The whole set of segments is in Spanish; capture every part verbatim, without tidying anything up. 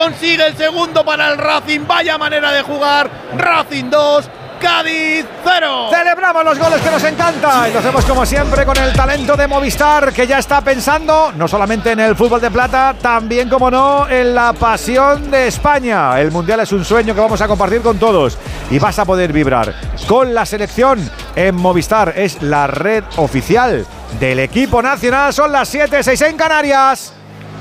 Consigue el segundo para el Racing. Vaya manera de jugar. Racing dos, Cádiz cero. Celebramos los goles que nos encanta y lo hacemos como siempre con el talento de Movistar, que ya está pensando no solamente en el fútbol de plata, también, como no, en la pasión de España. El Mundial es un sueño que vamos a compartir con todos y vas a poder vibrar con la selección en Movistar. Es la red oficial del equipo nacional. Son las siete, seis en Canarias.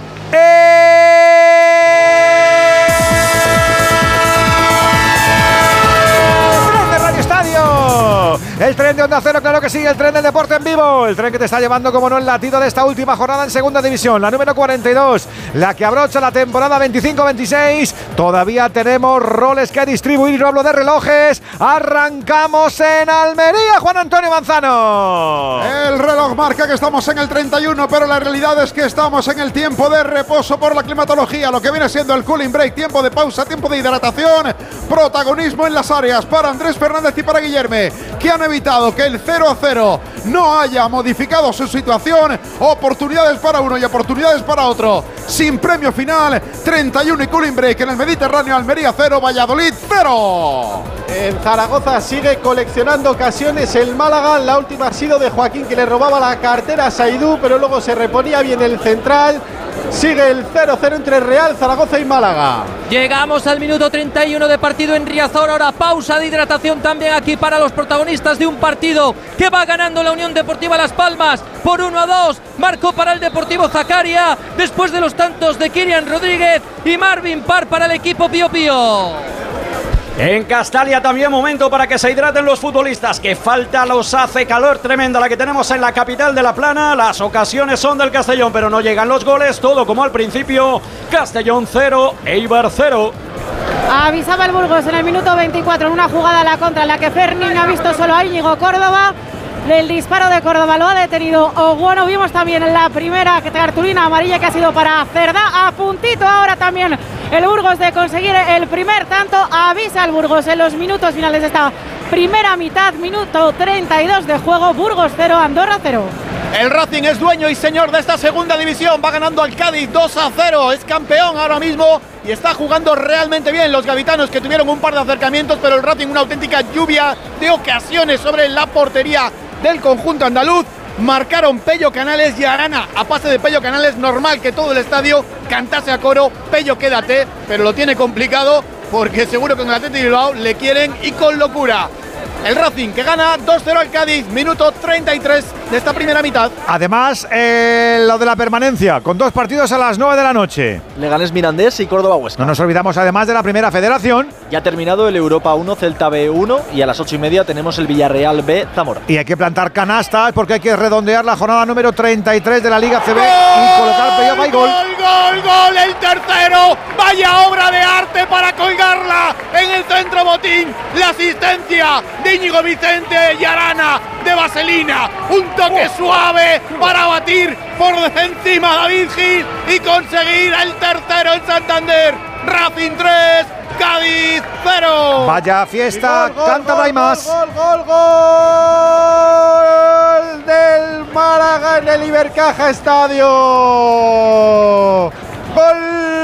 El tren de Onda Cero, claro que sí, el tren del deporte en vivo, el tren que te está llevando, como no, el latido de esta última jornada en segunda división, la número cuarenta y dos, la que abrocha la temporada veinticinco veintiséis. Todavía tenemos roles que distribuir y no hablo de relojes. Arrancamos en Almería, Juan Antonio Manzano. El reloj marca que estamos en el treinta y uno, pero la realidad es que estamos en el tiempo de reposo por la climatología, lo que viene siendo el cooling break, tiempo de pausa, tiempo de hidratación, protagonismo en las áreas para Andrés Fernández y para Guillerme, que han evitado que el cero a cero no haya modificado su situación. Oportunidades para uno y oportunidades para otro. Sin premio final, treinta y uno y cooling break en el Mediterráneo. Almería cero, Valladolid cero. En Zaragoza sigue coleccionando ocasiones el Málaga. La última ha sido de Joaquín, que le robaba la cartera a Saidú, pero luego se reponía bien el central. Sigue el cero cero entre Real Zaragoza y Málaga. Llegamos al minuto treinta y uno de partido en Riazor. Ahora pausa de hidratación también aquí para los protagonistas de un partido que va ganando la Unión Deportiva Las Palmas por uno a dos. Marcó para el Deportivo Zakaria después de los tantos de Kirian Rodríguez y Marvin Parr para el equipo Pío Pío. En Castalia también momento para que se hidraten los futbolistas, que falta los hace, calor tremenda la que tenemos en la capital de La Plana. Las ocasiones son del Castellón, pero no llegan los goles, todo como al principio. Castellón cero, Eibar cero. Avisaba el Burgos en el minuto veinticuatro en una jugada a la contra en la que Fernín ha visto solo a Íñigo Córdoba. El disparo de Córdoba lo ha detenido Oguano. Vimos también en la primera cartulina amarilla que ha sido para Cerdá. A puntito ahora también el Burgos de conseguir el primer tanto. Avisa el Burgos en los minutos finales de esta primera mitad. Minuto treinta y dos de juego. Burgos cero, Andorra cero. El Racing es dueño y señor de esta segunda división. Va ganando al Cádiz dos a cero. Es campeón ahora mismo y está jugando realmente bien. Los gaditanos, que tuvieron un par de acercamientos, pero el Racing una auténtica lluvia de ocasiones sobre la portería del conjunto andaluz. Marcaron Pello Canales y Arana a pase de Pello Canales. Normal que todo el estadio cantase a coro: Pello, quédate, pero lo tiene complicado porque seguro que en el Athletic Bilbao le quieren y con locura. El Racing que gana dos cero al Cádiz, minuto treinta y tres de esta primera mitad. Además, eh, lo de la permanencia, con dos partidos a las nueve de la noche. Leganés Mirandés y Córdoba Huesca. No nos olvidamos además de la primera federación. Ya ha terminado el Europa uno, Celta B uno, y a las ocho y media tenemos el Villarreal B, Zamora. Y hay que plantar canastas porque hay que redondear la jornada número treinta y tres de la Liga C B y colocar pelota y gol. ¡Gol, gol, gol! El tercero. Vaya obra de arte para colgarla en el centro botín. La asistencia de Íñigo Vicente y Arana de vaselina. Un toque oh. suave para batir por encima a David Gil y conseguir el tercero en Santander. Racing tres, Cádiz cero. Vaya fiesta, canta hay más. Gol, gol, gol del Málaga en el Ibercaja Estadio. Gol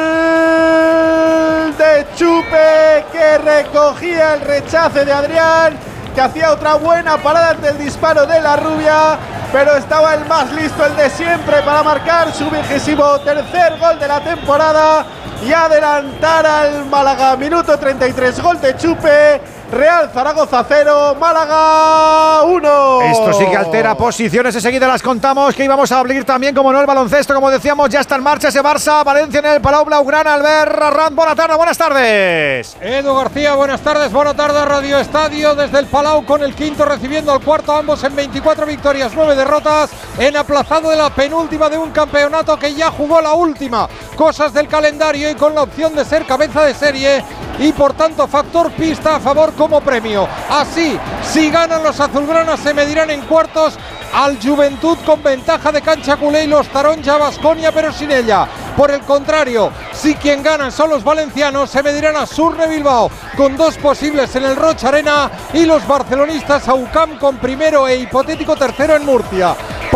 de Chupe, que recogía el rechace de Adrián, que hacía otra buena parada ante el disparo de la rubia, pero estaba el más listo, el de siempre, para marcar su vigésimo tercer gol de la temporada y adelantar al Málaga. Minuto treinta y tres, gol de Chupe. Real Zaragoza cero, Málaga uno. Esto sí que altera posiciones, enseguida las contamos, que íbamos a abrir también, como no, el baloncesto, como decíamos, ya está en marcha ese Barça, Valencia en el Palau Blaugrana. Albert Arranz, buenas tardes, buenas tardes. Edu García, buenas tardes, buenas tardes, Radio Estadio desde el Palau, con el quinto recibiendo al cuarto, ambos en veinticuatro victorias, nueve derrotas, en aplazado de la penúltima de un campeonato que ya jugó la última. Cosas del calendario y con la opción de ser cabeza de serie y por tanto factor pista a favor como premio. Así, si ganan los azulgranas, se medirán en cuartos al Juventud con ventaja de cancha culé y los Taronja Baskonia, pero sin ella. Por el contrario, si quien ganan son los valencianos, se medirán a Surne Bilbao con dos posibles en el Rocha Arena y los barcelonistas a U C A M con primero e hipotético tercero en Murcia.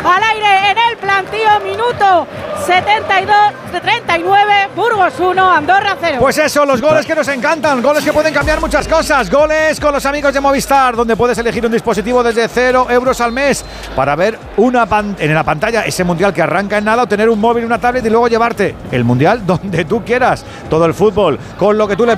al aire en el plantío, minuto setenta y dos de treinta y nueve, Burgos uno, Andorra cero. Pues eso, los goles que nos encantan, goles que pueden cambiar muchas cosas, goles con los amigos de Movistar, donde puedes elegir un dispositivo desde cero euros al mes para ver una pan- en la pantalla ese mundial que arranca en nada, o tener un móvil, una tablet y luego llevarte el mundial donde tú quieras. Todo el fútbol, con lo que tú le